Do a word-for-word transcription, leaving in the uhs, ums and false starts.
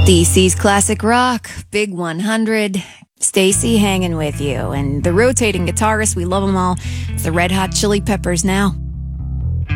D C's classic rock, Big one hundred. Stacy hanging with you. And the rotating guitarist, we love them all. It's the Red Hot Chili Peppers now.